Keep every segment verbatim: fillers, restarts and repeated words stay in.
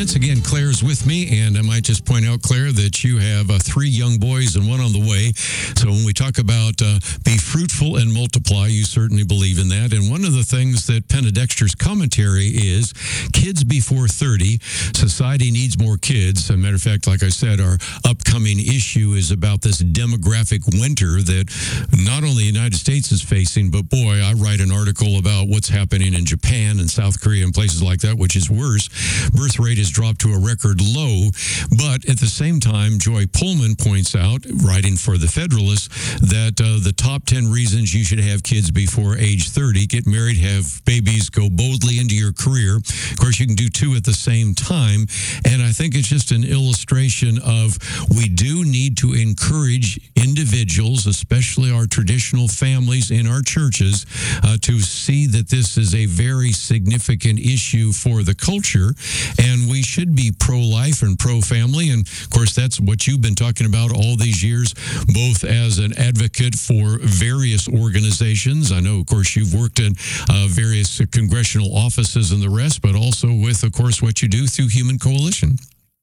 minutes. Again, Claire's with me, and I might just point out, Claire, that you have uh, three young boys and one on the way. So when we talk about uh, be fruitful and multiply, you certainly believe in that. And one of the things that Penedexter's commentary is kids before thirty, society needs more kids. As a matter of fact, like I said, our upcoming issue is about this demographic winter that not only the United States is facing, but boy, I write an article about what's happening in Japan and South Korea and places like that, which is worse. Birth rate has dropped to a record low. But at the same time, Joy Pullman points out, writing for The Federalist, that uh, the top ten reasons you should have kids before age thirty: get married, have babies, go boldly into your career. Of course, you can do two at the same time. And I think it's just an illustration of we do need to encourage individuals, especially our traditional families in our churches, uh, to see that this is a very significant issue for the culture. And we should be pro-life and pro-family. And of course, that's what you've been talking about all these years, both as an advocate for various organizations. I know, of course, you've worked in uh, various congressional offices and the rest, but also with, of course, what you do through Human Coalition.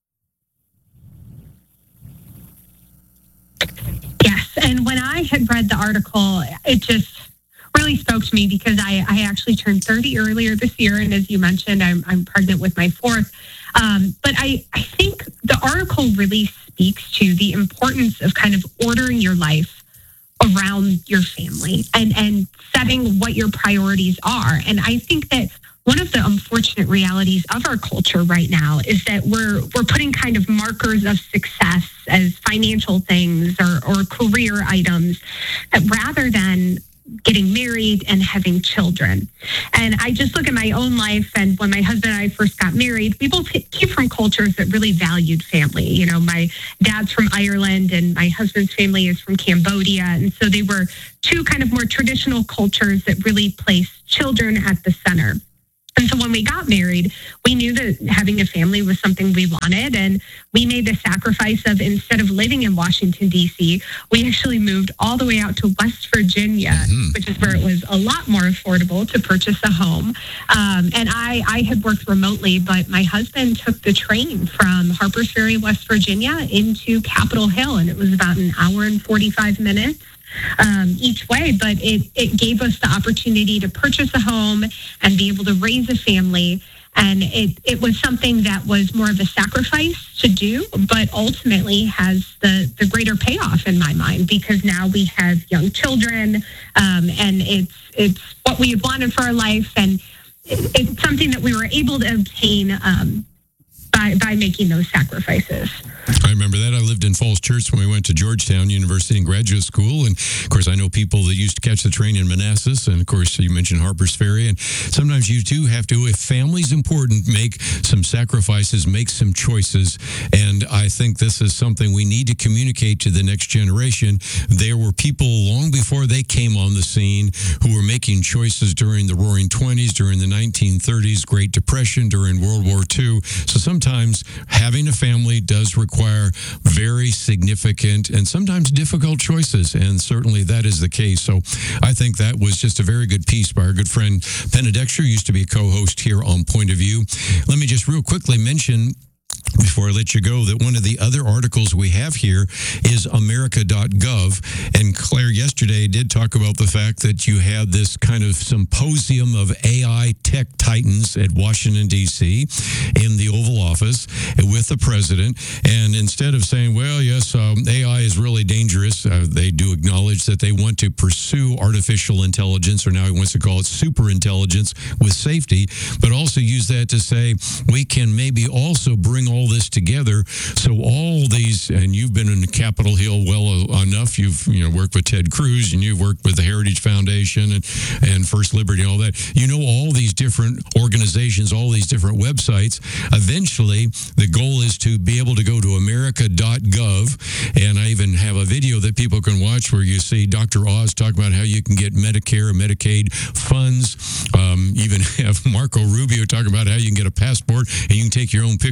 Yes, and when I had read the article, it just really spoke to me because I, I actually turned thirty earlier this year, and as you mentioned, I'm, I'm pregnant with my fourth. Um, but I, I think the article really speaks to the importance of kind of ordering your life around your family and, and setting what your priorities are. And I think that one of the unfortunate realities of our culture right now is that we're we're putting kind of markers of success as financial things or, or career items uh, rather than getting married and having children. And I just look at my own life, and when my husband and I first got married, we both came from cultures that really valued family. You know, my dad's from Ireland and my husband's family is from Cambodia. And so they were two kind of more traditional cultures that really placed children at the center. And so when we got married, we knew that having a family was something we wanted. And we made the sacrifice of, instead of living in Washington, D C, we actually moved all the way out to West Virginia, mm-hmm. which is where it was a lot more affordable to purchase a home. Um, and I, I had worked remotely, but my husband took the train from Harpers Ferry, West Virginia into Capitol Hill. And it was about an hour and forty-five minutes. Um, each way, but it, it gave us the opportunity to purchase a home and be able to raise a family. And it, it was something that was more of a sacrifice to do, but ultimately has the, the greater payoff in my mind, because now we have young children, um, and it's, it's what we had wanted for our life. And it, it's something that we were able to obtain um, by, by making those sacrifices. I remember that. I lived in Falls Church when we went to Georgetown University and graduate school. And, of course, I know people that used to catch the train in Manassas. And, of course, you mentioned Harpers Ferry. And sometimes you do have to, if family's important, make some sacrifices, make some choices. And I think this is something we need to communicate to the next generation. There were people long before they came on the scene who were making choices during the Roaring Twenties, during the nineteen thirties, Great Depression, during World War Two. So sometimes having a family does require very significant and sometimes difficult choices, and certainly that is the case. So I think that was just a very good piece by our good friend Penedexter, used to be a co-host here on Point of View. Let me just real quickly mention, before I let you go, that one of the other articles we have here is America dot gov. And Claire yesterday did talk about the fact that you had this kind of symposium of A I tech titans at Washington, D C in the Oval Office with the president. And instead of saying, well, yes, um, A I is really dangerous, uh, they do acknowledge that they want to pursue artificial intelligence, or now he wants to call it super intelligence, with safety, but also use that to say we can maybe also bring all this together. So all these, and you've been in Capitol Hill well enough, you've you know worked with Ted Cruz, and you've worked with the Heritage Foundation and, and First Liberty and all that. You know all these different organizations, all these different websites. Eventually, the goal is to be able to go to America dot gov, and I even have a video that people can watch where you see Doctor Oz talk about how you can get Medicare and Medicaid funds. Um, even have Marco Rubio talk about how you can get a passport and you can take your own picture for the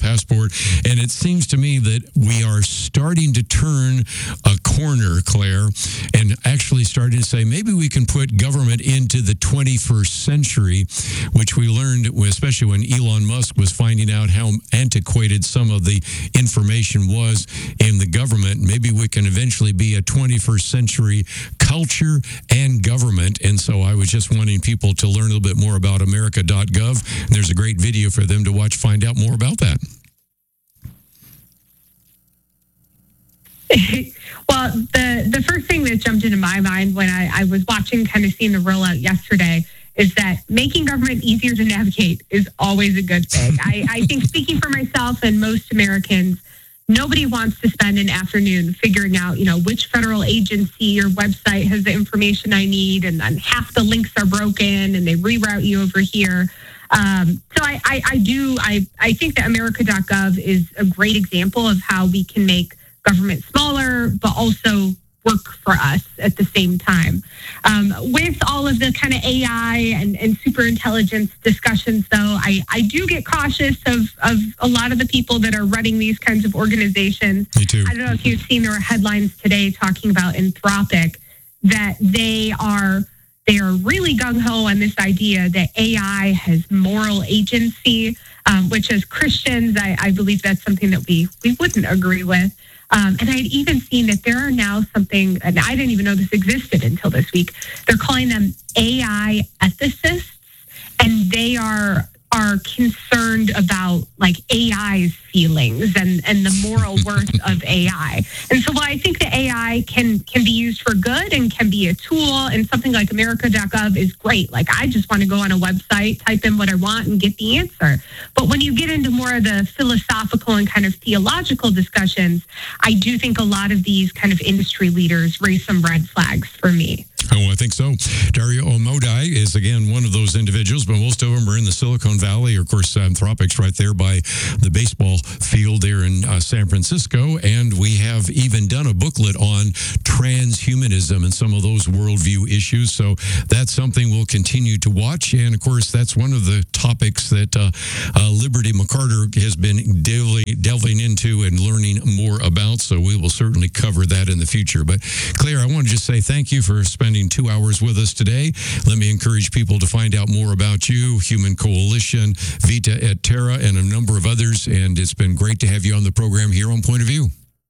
passport. And it seems to me that we are starting to turn a corner, Claire, and actually starting to say maybe we can put government into the twenty-first century, which we learned, especially when Elon Musk was finding out how antiquated some of the information was in the government. Maybe we can eventually be a twenty-first century culture and government. And so I was just wanting people to learn a little bit more about America dot gov. And there's a great video for them to watch, find out more about that. Well, the, the first thing that jumped into my mind when I, I was watching, kind of seeing the rollout yesterday, is that making government easier to navigate is always a good thing. I, I think, speaking for myself and most Americans, nobody wants to spend an afternoon figuring out, you know, which federal agency or website has the information I need, and then half the links are broken and they reroute you over here. Um, so I, I, I do, I, I think that America dot gov is a great example of how we can make government smaller, but also work for us at the same time. Um, with all of the kind of A I and, and super intelligence discussions, though, I, I do get cautious of, of a lot of the people that are running these kinds of organizations. Me too. I don't know if you've seen, there were headlines today talking about Anthropic, that they are they are really gung-ho on this idea that A I has moral agency, um, which as Christians, I, I believe that's something that we, we wouldn't agree with. Um, and I'd even seen that there are now something, and I didn't even know this existed until this week, they're calling them A I ethicists, and they are are concerned about like A I's feelings and, and the moral worth of A I. And so while I think that A I can can be used for good and can be a tool, and something like America dot gov is great. Like, I just want to go on a website, type in what I want, and get the answer. But when you get into more of the philosophical and kind of theological discussions, I do think a lot of these kind of industry leaders raise some red flags for me. Oh, I think so. Dario Amodei is, again, one of those individuals, but most of them are in the Silicon Valley. Of course, Anthropic's right there by the baseball field there in uh, San Francisco. And we have even done a booklet on transhumanism and some of those worldview issues. So that's something we'll continue to watch. And, of course, that's one of the topics that uh, uh, Liberty McCarter has been delving, delving into and learning more about. So we will certainly cover that in the future. But, Claire, I want to just say thank you for spending two hours with us today. Let me encourage people to find out more about you, Human Coalition, Vita et Terra, and a number of others. And it's been great to have you on the program here on Point of View.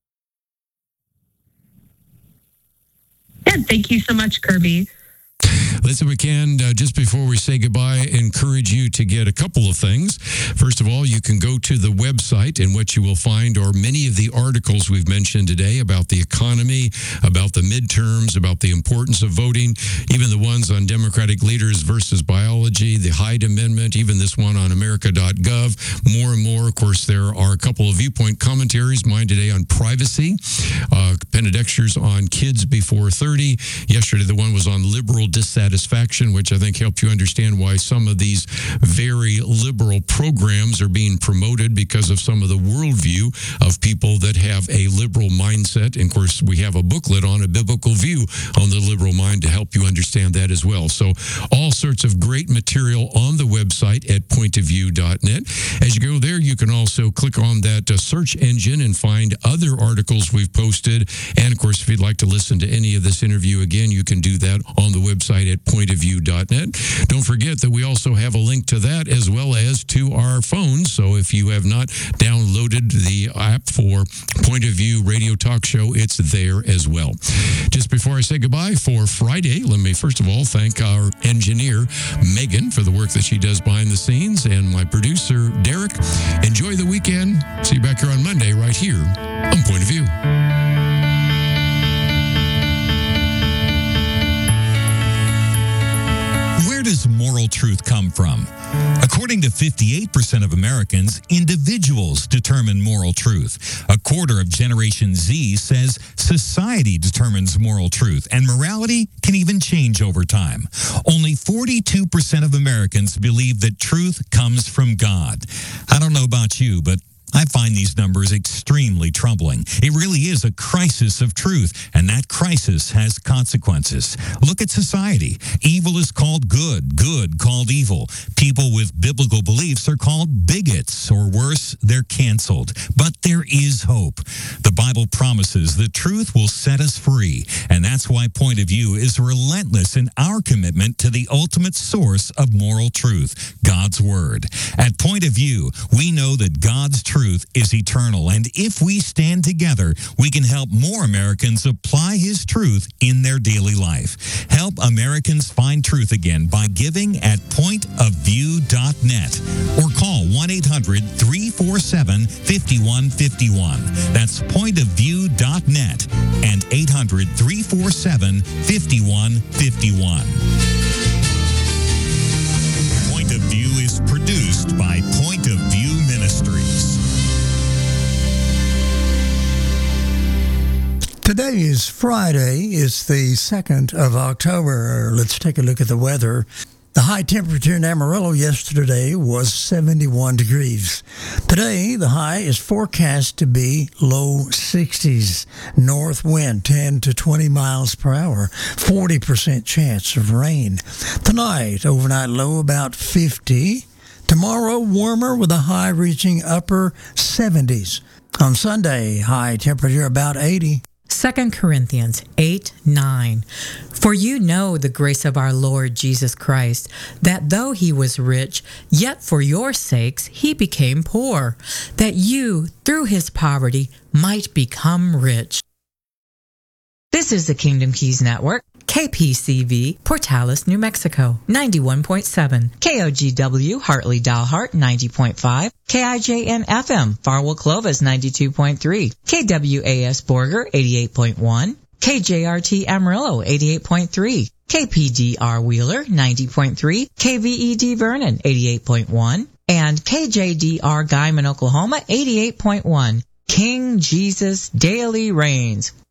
Yeah, thank you so much, Kirby. Listen, we can, uh, just before we say goodbye, encourage you to get a couple of things. First of all, you can go to the website, and what you will find are many of the articles we've mentioned today about the economy, about the midterms, about the importance of voting, even the ones on Democratic leaders versus biology, the Hyde Amendment, even this one on America dot gov. More and more, of course, there are a couple of viewpoint commentaries. Mine today on privacy, uh, Benedictures on kids before thirty. Yesterday, the one was on liberal dissatisfaction, which I think helped you understand why some of these very liberal programs are being promoted because of some of the worldview of people that have a liberal mindset. And of course, we have a booklet on a biblical view on the liberal mind to help you understand that as well. So all sorts of great material on the website at point of view dot net. As you go there, you can also click on that uh, search engine and find other articles we've posted. And of course, if you'd like to listen to any of this interview again, you can do that on the website at point of view dot net. Don't forget that we also have a link to that as well as to our phones. So if you have not downloaded the app for Point of View Radio Talk Show, it's there as well. Just before I say goodbye for Friday, let me first of all thank our engineer, Megan, for the work that she does behind the scenes, and my producer, Derek. Enjoy the weekend. See you back here on Monday right here on Point of View. Where does moral truth come from? According to fifty-eight percent of Americans, individuals determine moral truth. A quarter of Generation Z says society determines moral truth, and morality can even change over time. Only forty-two percent of Americans believe that truth comes from God. I don't know about you, but I find these numbers extremely troubling. It really is a crisis of truth, and that crisis has consequences. Look at society. Evil is called good, good called evil. People with biblical beliefs are called bigots, or worse, they're canceled. But there is hope. The Bible promises the truth will set us free, and that's why Point of View is relentless in our commitment to the ultimate source of moral truth, God's Word. At Point of View, we know that God's truth is eternal, and if we stand together, we can help more Americans apply His truth in their daily life. Help Americans find truth again by giving at point of view dot net or call one eight hundred three four seven five one five one. That's point of view dot net and eight hundred three four seven five one five one. Point of View is produced by Point of View Ministries. Today is Friday. It's the second of October. Let's take a look at the weather. The high temperature in Amarillo yesterday was seventy-one degrees. Today, the high is forecast to be low sixties. North wind ten to twenty miles per hour. forty percent chance of rain. Tonight, overnight low about fifty. Tomorrow, warmer with a high reaching upper seventies. On Sunday, high temperature about eighty. Second Corinthians eight nine. For you know the grace of our Lord Jesus Christ, that though he was rich, yet for your sakes he became poor, that you, through his poverty, might become rich. This is the Kingdom Keys Network, K P C V, Portales, New Mexico, ninety-one point seven, K O G W, Hartley Dalhart, ninety point five, K I J N F M, Farwell Clovis, ninety-two point three, K W A S Borger, eighty-eight point one, K J R T Amarillo, eighty-eight point three, K P D R Wheeler, ninety point three, K V E D Vernon, eighty-eight point one, and K J D R Guyman, Oklahoma, eighty-eight point one. King Jesus daily reigns.